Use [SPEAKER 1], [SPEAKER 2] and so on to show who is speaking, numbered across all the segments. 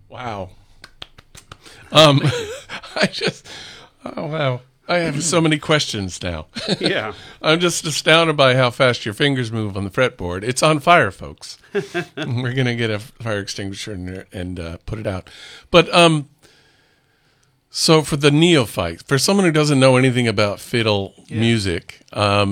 [SPEAKER 1] Wow. I just, oh wow. I have so many questions now.
[SPEAKER 2] Yeah.
[SPEAKER 1] I'm just astounded by how fast your fingers move on the fretboard. It's on fire, folks. We're going to get a fire extinguisher in there and put it out. But so for the neophyte, for someone who doesn't know anything about fiddle music,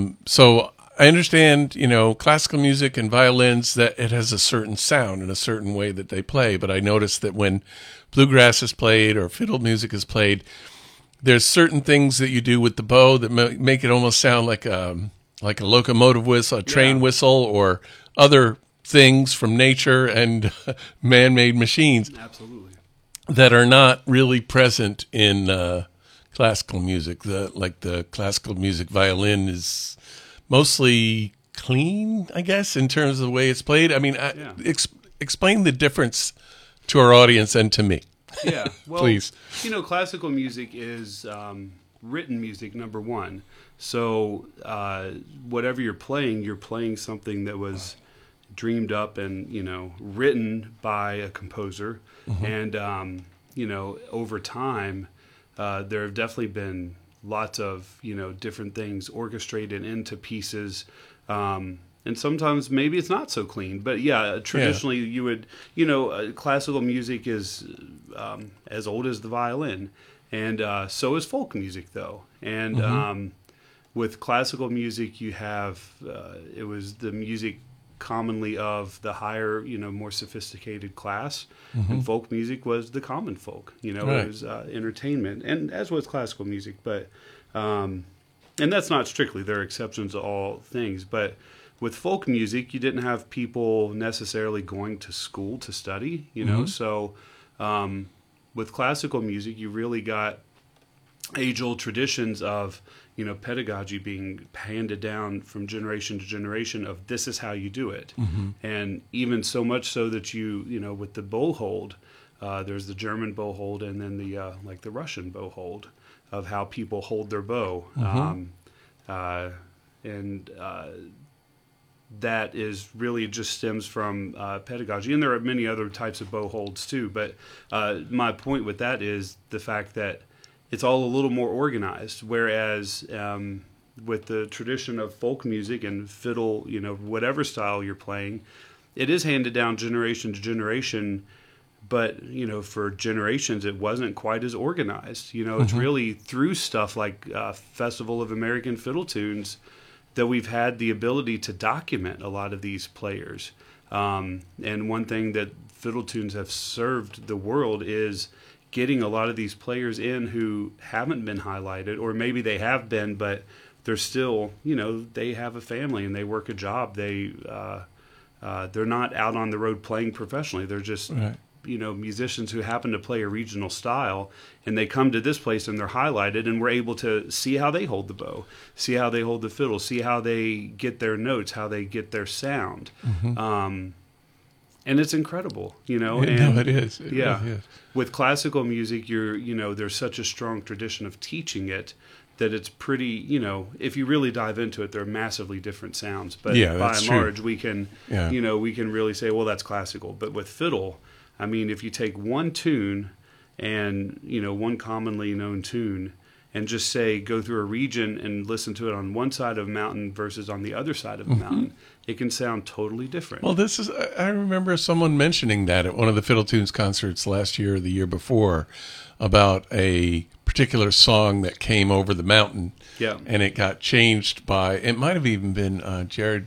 [SPEAKER 1] so I understand, classical music and violins, that it has a certain sound and a certain way that they play. But I noticed that when bluegrass is played or fiddle music is played, there's certain things that you do with the bow that make it almost sound like a locomotive whistle, a train whistle, or other things from nature and man-made machines.
[SPEAKER 2] Absolutely.
[SPEAKER 1] That are not really present in classical music. The classical music violin is mostly clean, I guess, in terms of the way it's played. I mean, explain the difference to our audience and to me.
[SPEAKER 2] Yeah, well,
[SPEAKER 1] please.
[SPEAKER 2] Classical music is written music, number one. So whatever you're playing something that was dreamed up and, written by a composer. Mm-hmm. And, over time, there have definitely been lots of, different things orchestrated into pieces. And sometimes maybe it's not so clean, but traditionally you would, classical music is as old as the violin, and so is folk music, though. And with classical music, you have it was the music commonly of the higher, more sophisticated class, and folk music was the common folk. It was entertainment, and as was classical music, but and that's not strictly. There are exceptions to all things, but with folk music, you didn't have people necessarily going to school to study, So with classical music, you really got age-old traditions of, pedagogy being handed down from generation to generation of this is how you do it. Mm-hmm. And even so much so that with the bow hold, there's the German bow hold and then the Russian bow hold of how people hold their bow. Mm-hmm. That is really just stems from pedagogy. And there are many other types of bow holds too. But my point with that is the fact that it's all a little more organized. Whereas with the tradition of folk music and fiddle, whatever style you're playing, it is handed down generation to generation. But, for generations, it wasn't quite as organized. It's really through stuff like Festival of American Fiddle Tunes that we've had the ability to document a lot of these players. And one thing that fiddle tunes have served the world is getting a lot of these players in who haven't been highlighted, or maybe they have been, but they're still, they have a family and they work a job. They're not out on the road playing professionally. They're just... Right. Musicians who happen to play a regional style, and they come to this place and they're highlighted, and we're able to see how they hold the bow, see how they hold the fiddle, see how they get their notes, how they get their sound. Mm-hmm. And it's incredible, And,
[SPEAKER 1] no, it is. It really is.
[SPEAKER 2] With classical music, there's such a strong tradition of teaching it that it's pretty, if you really dive into it, they're massively different sounds. But by and large, we can, we can really say, well, that's classical. But with fiddle, I mean, if you take one tune and, one commonly known tune and just say go through a region and listen to it on one side of a mountain versus on the other side of a mountain, it can sound totally different.
[SPEAKER 1] Well, I remember someone mentioning that at one of the Fiddle Tunes concerts last year or the year before about a particular song that came over the mountain.
[SPEAKER 2] Yeah.
[SPEAKER 1] And it got changed by, it might have even been Jared,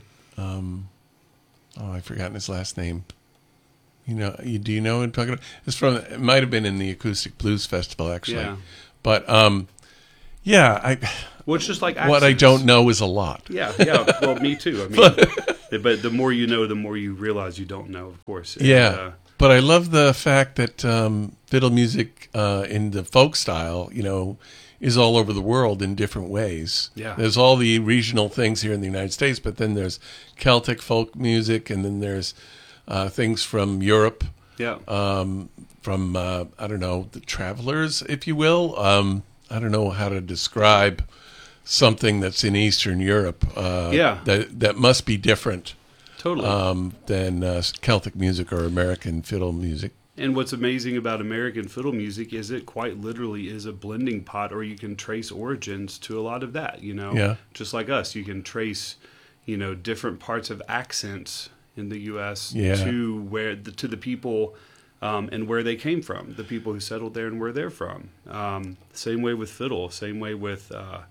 [SPEAKER 1] I've forgotten his last name. Do you know what I'm talking about? It might have been in the Acoustic Blues Festival, actually.
[SPEAKER 2] Yeah.
[SPEAKER 1] But,
[SPEAKER 2] well, it's just like accents.
[SPEAKER 1] What I don't know is a lot.
[SPEAKER 2] Yeah. Well, me too. I mean, but the more you know, the more you realize you don't know, of course. And,
[SPEAKER 1] but I love the fact that fiddle music in the folk style, is all over the world in different ways.
[SPEAKER 2] Yeah.
[SPEAKER 1] There's all the regional things here in the United States, but then there's Celtic folk music, and then there's things from Europe, from, I don't know, the travelers, if you will. I don't know how to describe something that's in Eastern Europe that must be different
[SPEAKER 2] than
[SPEAKER 1] Celtic music or American fiddle music.
[SPEAKER 2] And what's amazing about American fiddle music is it quite literally is a blending pot, or you can trace origins to a lot of that, you know.
[SPEAKER 1] Yeah.
[SPEAKER 2] Just like us, you can trace, you know, different parts of accents in the U.S.
[SPEAKER 1] Yeah.
[SPEAKER 2] to the people and where they came from, the people who settled there and where they're from. Same way with fiddle, same way with,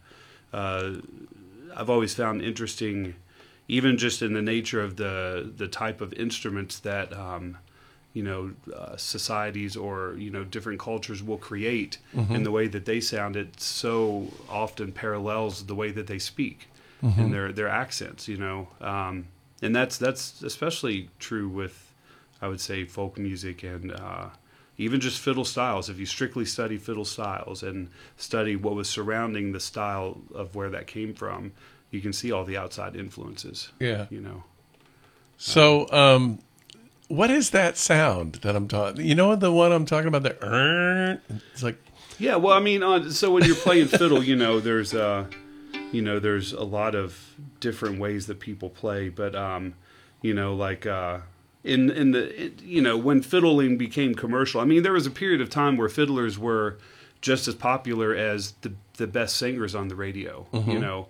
[SPEAKER 2] I've always found interesting, even just in the nature of the type of instruments that, you know, societies or, you know, different cultures will create, and the way that they sound, it so often parallels the way that they speak and their accents, you know. And that's especially true with, I would say, folk music and even just fiddle styles. If you strictly study fiddle styles and study what was surrounding the style of where that came from, you can see all the outside influences.
[SPEAKER 1] Yeah.
[SPEAKER 2] You know.
[SPEAKER 1] So, what is that sound that I'm talking? You know the one I'm talking about? It's like,
[SPEAKER 2] yeah. Well, I mean, so when you're playing fiddle, you know, there's there's a lot of different ways that people play, but you know, like you know, when fiddling became commercial, I mean, there was a period of time where fiddlers were just as popular as the best singers on the radio. You know,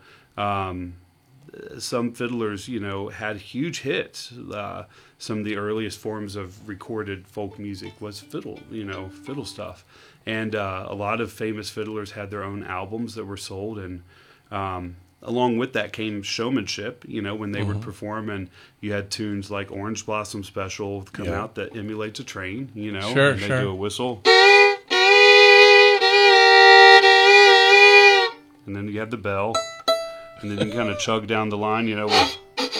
[SPEAKER 2] some fiddlers, you know, had huge hits. Some of the earliest forms of recorded folk music was fiddle, you know, fiddle stuff. And a lot of famous fiddlers had their own albums that were sold. And along with that came showmanship, you know, when they would perform. And you had tunes like Orange Blossom Special come out that emulates a train, you know.
[SPEAKER 1] Sure,
[SPEAKER 2] and they do a whistle. And then you have the bell. And then you kind of chug down the line, you know, with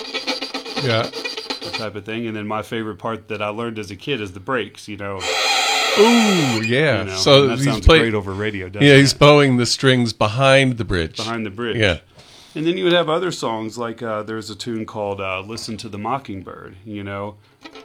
[SPEAKER 2] that type of thing. And then my favorite part that I learned as a kid is the breaks, you know.
[SPEAKER 1] Ooh, yeah.
[SPEAKER 2] You know,
[SPEAKER 1] so
[SPEAKER 2] that
[SPEAKER 1] he's
[SPEAKER 2] sounds great over radio, doesn't it?
[SPEAKER 1] he's bowing the strings behind the bridge.
[SPEAKER 2] Behind the bridge.
[SPEAKER 1] Yeah.
[SPEAKER 2] And then you would have other songs like there's a tune called Listen to the Mockingbird, you know.